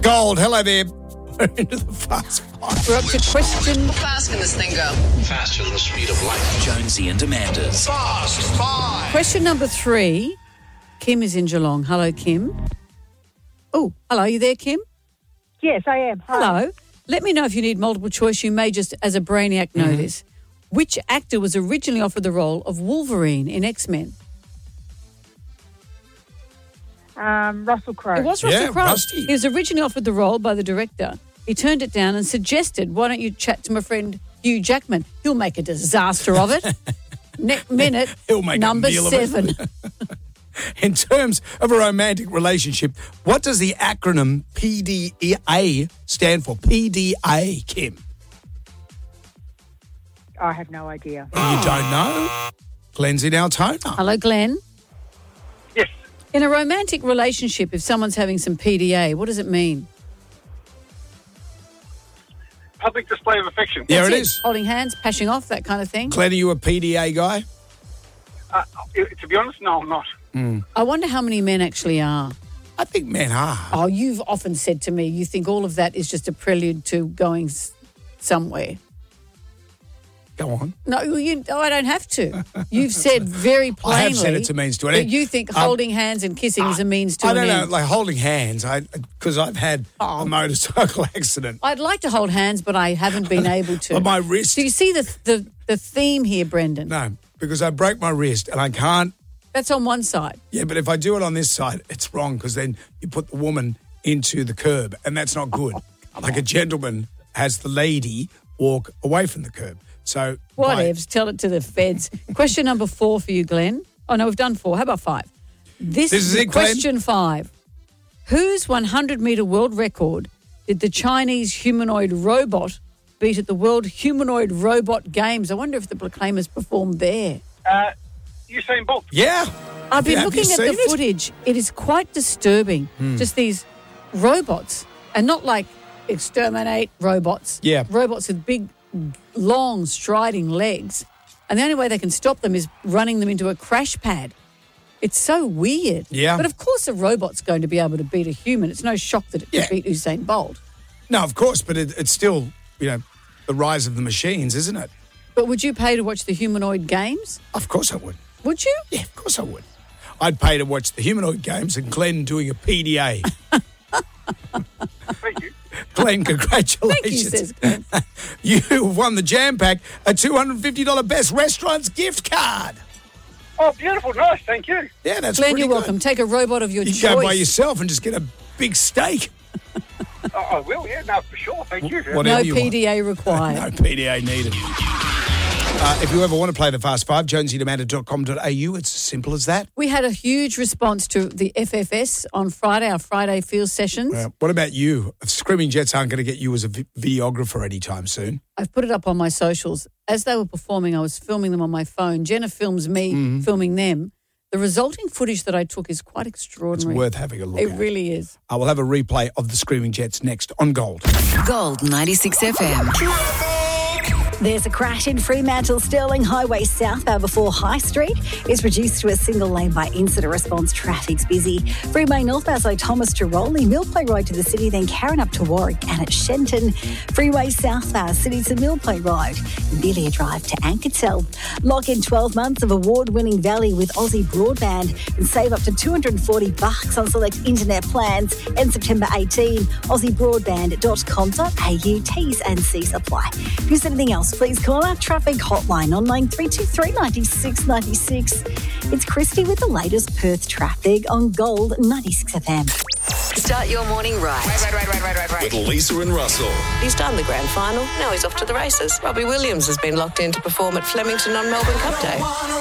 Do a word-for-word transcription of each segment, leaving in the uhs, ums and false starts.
Gold, hello there. We're into the fast five. We're up to question... How fast can this thing go? Faster than the speed of light. Jonesy and Amanda's Fast Five. Question number three. Kim is in Geelong. Hello, Kim. Oh, hello. You there, Kim? Yes, I am. Hi. Hello. Let me know if you need multiple choice. You may just, as a brainiac, know Mm-hmm. this. Which actor was originally offered the role of Wolverine in X-Men? Um, Russell Crowe. It was Russell Yeah, Crowe. Rusty. He was originally offered the role by the director. He turned it down and suggested, why don't you chat to my friend Hugh Jackman? He'll make a disaster of it. Next minute, He'll make a number meal of it. seven. In terms of a romantic relationship, what does the acronym P D A stand for? P D A, Kim. I have no idea. You don't know? Glenn's in Altona. Hello, Glenn. Yes. In a romantic relationship, if someone's having some P D A, what does it mean? Public display of affection. Yeah, That's it is. Holding hands, pashing off, that kind of thing. Glenn, are you a P D A guy? Uh, to be honest, no, I'm not. I wonder how many men actually are. I think men are. Oh, you've often said to me you think all of that is just a prelude to going s- somewhere. Go on. No, you, oh, I don't have to. You've said very plainly I have said it's a means to an that end. you think Um, holding hands and kissing is a means to I an don't know, end. like holding hands, I because I've had Oh. a motorcycle accident. I'd like to hold hands, but I haven't been able to. On my wrist. Do you see the, the, the theme here, Brendan? No, because I broke my wrist and I can't. That's on one side. Yeah, but if I do it on this side, it's wrong because then you put the woman into the curb and that's not good. Like a gentleman has the lady walk away from the curb. So by- Whatevs, tell it to the feds. Question number four for you, Glenn. Oh, no, we've done four. How about five? This, This is it, Glenn. question five. Whose one hundred metre world record did the Chinese humanoid robot beat at the World Humanoid Robot Games? I wonder if the Proclaimers performed there. Uh, Usain Bolt. Yeah. I've been Have you looking at the seen it? footage. It is quite disturbing. Just these robots, and not like exterminate robots. Yeah. Robots with big, long, striding legs. And the only way they can stop them is running them into a crash pad. It's so weird. Yeah. But of course a robot's going to be able to beat a human. It's no shock that it Yeah. could beat Usain Bolt. No, of course, but it, it's still, you know, the rise of the machines, isn't it? But would you pay to watch the humanoid games? Of course I would. Would you? Yeah, of course I would. I'd pay to watch the humanoid games and Glenn doing a P D A. Thank you. Glenn, congratulations. Thank you, says Glenn. You won the Jam Pack, a two hundred fifty dollars Best Restaurants gift card. Oh, beautiful. Nice. Thank you. Yeah, that's Glenn, pretty you're good. welcome. Take a robot of your You choice. can go by yourself and just get a big steak. Oh, I will, yeah. No, for sure. Thank you. Whatever No you P want. D A required. No P D A needed. Uh, if you ever want to play the Fast Five, jonesy demanda dot com dot a u. It's as simple as that. We had a huge response to the F F S on Friday, our Friday field sessions. Uh, what about you? Screaming Jets aren't going to get you as a vi- videographer anytime soon. I've put it up on my socials. As they were performing, I was filming them on my phone. Jenna films me Mm-hmm. filming them. The resulting footage that I took is quite It's extraordinary. worth having a look It at. really is. I will have a replay of the Screaming Jets next on Gold. Gold ninety-six F M. There's a crash in Fremantle Stirling Highway southbound before High Street. It's reduced to a single lane by incident response. Traffic's busy. Freeway northbound so Thomas to Rowley, Millplay Road to the city, then Karen up to Warwick and at Shenton. Freeway southbound City to Millplay Road. Belia Drive to Ankertel. Lock in twelve months of award-winning value with Aussie Broadband and save up to two hundred forty bucks on select internet plans. End September eighteenth. aussie broadband dot com dot a u. T's and C's apply. If there's anything else, please call our traffic hotline on nine three two three, nine six nine six. It's Christy with the latest Perth traffic on Gold ninety-six F M. Start your morning right. Right, right, right, right, right, right. With Lisa and Russell. He's done the grand final. Now he's off to the races. Robbie Williams has been locked in to perform at Flemington on Melbourne Cup Day.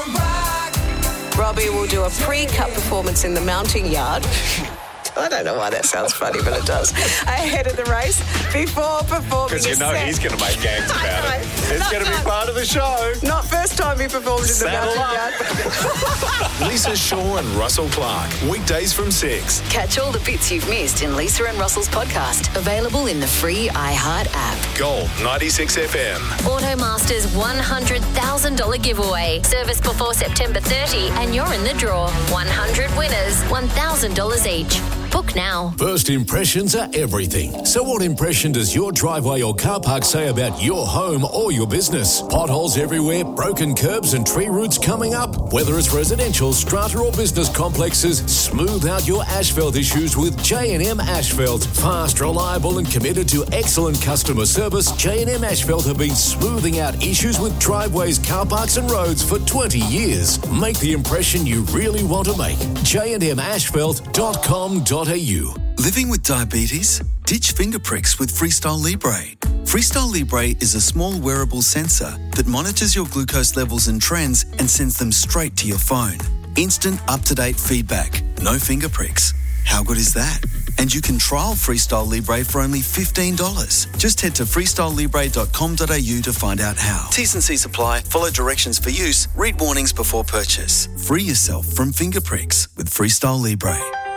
Robbie will do a pre-cup performance in the mounting yard. I don't know why that sounds funny, but it does. Ahead of the race, before performing Because you a know set. he's going to make games about I it. know. It's going to be part of the show. Not first time he performed in the Saddle mounting up. yard. Lisa Shaw and Russell Clark. Weekdays from six. Catch all the bits you've missed in Lisa and Russell's podcast. Available in the free iHeart app. Gold ninety-six F M. Automaster's one hundred thousand dollars giveaway. Service before September thirtieth and you're in the draw. one hundred winners, one thousand dollars each. Book now. First impressions are everything. So what impression does your driveway or car park say about your home or your business? Potholes everywhere, broken curbs and tree roots coming up. Whether it's residential, strata or business complexes, smooth out your asphalt issues with J and M Asphalt. Fast, reliable and committed to excellent customer service, J and M Asphalt have been smoothing out issues with driveways, car parks and roads for twenty years. Make the impression you really want to make. j and m asphalt dot com dot a u. Living with diabetes? Ditch finger pricks with Freestyle Libre. Freestyle Libre is a small wearable sensor that monitors your glucose levels and trends and sends them straight to your phone. Instant, up-to-date feedback. No finger pricks. How good is that? And you can trial Freestyle Libre for only fifteen dollars. Just head to freestyle libre dot com dot a u to find out how. T's and C's apply. Follow directions for use. Read warnings before purchase. Free yourself from finger pricks with Freestyle Libre.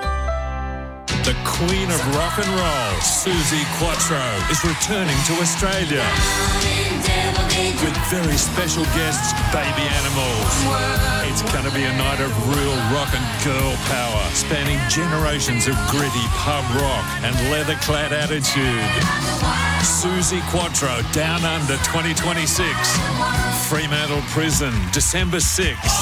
The Queen of Rock and Roll, Suzi Quatro, is returning to Australia with very special guests, Baby Animals. It's going to be a night of real rock and girl power, spanning generations of gritty pub rock and leather-clad attitude. Suzi Quatro, Down Under twenty twenty-six. Fremantle Prison, December sixth.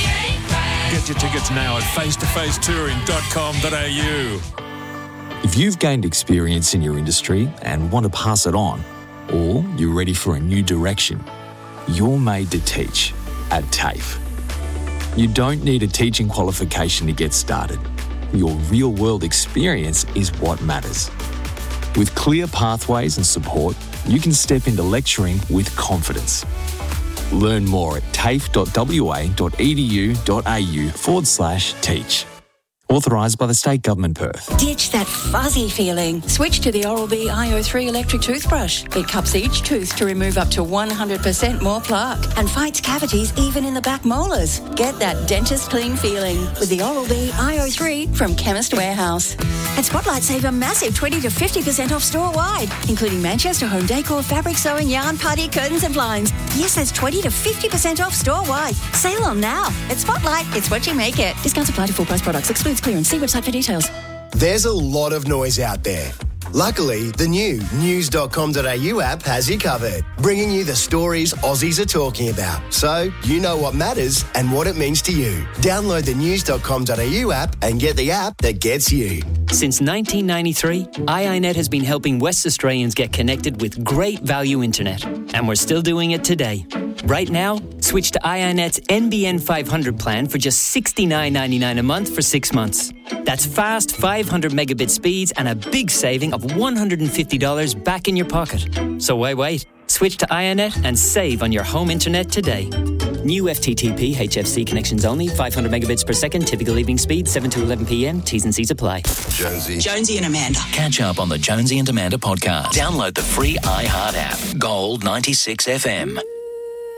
Get your tickets now at face to face touring dot com dot a u. If you've gained experience in your industry and want to pass it on, or you're ready for a new direction, you're made to teach at TAFE. You don't need a teaching qualification to get started. Your real-world experience is what matters. With clear pathways and support, you can step into lecturing with confidence. Learn more at tafe dot w a dot e d u dot a u forward slash teach. Authorised by the State Government Perth. Ditch that fuzzy feeling. Switch to the Oral-B I O three electric toothbrush. It cups each tooth to remove up to one hundred percent more plaque and fights cavities even in the back molars. Get that dentist clean feeling with the Oral-B I O three from Chemist Warehouse. And Spotlight save a massive twenty to fifty percent off store-wide, including Manchester home decor, fabric sewing, yarn, putty, curtains and blinds. Yes, that's twenty to fifty percent off store-wide. Sale on now. At Spotlight, it's what you make it. Discounts apply to full price products. Excludes clearance. See website for details. There's a lot of noise out there. Luckily, the new news dot com dot a u app has you covered, bringing you the stories Aussies are talking about, so you know what matters and what it means to you. Download the news dot com dot a u app and get the app that gets you. Since nineteen ninety-three, I I net has been helping West Australians get connected with great value internet, and we're still doing it today. Right now, switch to I I net's N B N five hundred plan for just sixty-nine ninety-nine a month for six months. That's fast five hundred megabit speeds and a big saving of one hundred fifty dollars back in your pocket. So why wait? Switch to I I net and save on your home internet today. New F T T P H F C connections only, five hundred megabits per second, typical evening speed, seven to eleven p.m, T's and C's apply. Jonesy. Jonesy and Amanda. Catch up on the Jonesy and Amanda podcast. Download the free iHeart app. Gold ninety-six F M.